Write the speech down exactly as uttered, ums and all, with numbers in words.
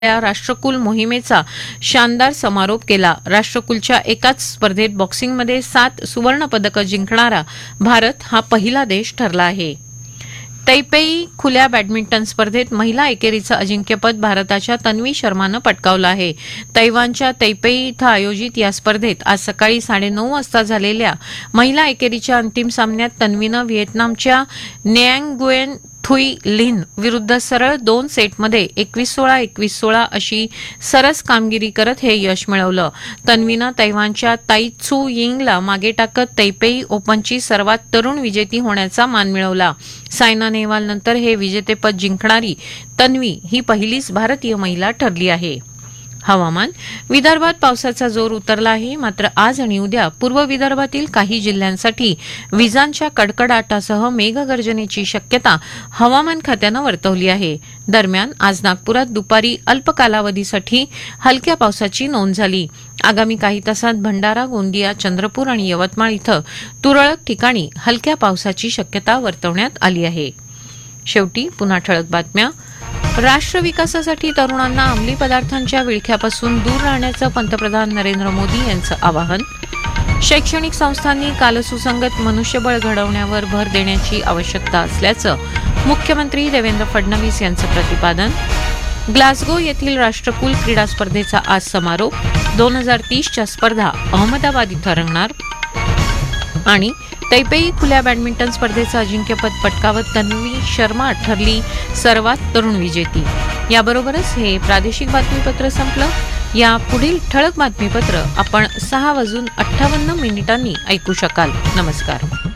या राष्ट्रकुल मोहिमेचा शानदार समारोप केला. राष्ट्रकुलच्या एकाच स्पर्धेत बॉक्सिंगमध्ये सात सुवर्ण पदकं जिंकणारा भारत हा पहिला देश ठरला आहे. तैपेई खुल्या बॅडमिंटन स्पर्धेत महिला एकेरीचं अजिंक्यपद भारताच्या तन्वी शर्मानं पटकावलं आहे. तैवानच्या तैपेई इथं आयोजित या स्पर्धेत आज सकाळी साडेनऊ वाजता झालेल्या महिला एकेरीच्या अंतिम सामन्यात तन्वीनं व्हिएतनामच्या नेअँग थुई लिन विरुद्ध सरळ दोन सेटमध्ये एकवीस सोळा एकवीस सोळा अशी सरस कामगिरी करत हे यश मिळवलं. तन्वीनं तैवानच्या ताई त्सू यिंगला मागे टाकत तैपेई ओपनची सर्वात तरुण विजेती होण्याचा मान मिळवला. सायना नेहवाल नंतर हे विजेतेपद जिंकणारी तन्वी ही पहिलीच भारतीय महिला ठरली आहे. हवामान. विदर्भात पावसाचा जोर उतरला आहे. मात्र आज आणि उद्या पूर्व विदर्भातील काही जिल्ह्यांसाठी विजांच्या कडकडाटासह मेघगर्जनेची शक्यता हवामान खात्यानं वर्तवली आहे. दरम्यान आज नागपुरात दुपारी अल्प कालावधीसाठी हलक्या पावसाची नोंद झाली. आगामी काही तासात भंडारा, गोंदिया, चंद्रपूर आणि यवतमाळ इथं तुरळक ठिकाणी हलक्या पावसाची शक्यता वर्तवण्यात आली आहे. शेवटी पुन्हा ठळक बातम्या. राष्ट्र विकासासाठी तरुणांना अंमली पदार्थांच्या विळख्यापासून दूर राहण्याचं पंतप्रधान नरेंद्र मोदी यांचं आवाहन. शैक्षणिक संस्थांनी कालसुसंगत मनुष्यबळ घडवण्यावर भर देण्याची आवश्यकता असल्याचं मुख्यमंत्री देवेंद्र फडणवीस यांचं प्रतिपादन. ग्लासगो येथील राष्ट्रकुल क्रीडा स्पर्धेचा आज समारोप. दोन हजार तीसच्या स्पर्धा अहमदाबाद इथं रंगणार. आणि तैपेई खुल्या बॅडमिंटन स्पर्धेचं अजिंक्यपद पटकावत तन्वी शर्मा ठरली सर्वात तरुण विजेती. याबरोबरच हे प्रादेशिक बातमीपत्र संपलं. या पुढील ठळक बातमीपत्र आपण सहा वाजून अठ्ठावन्न मिनिटांनी ऐकू शकाल. नमस्कार.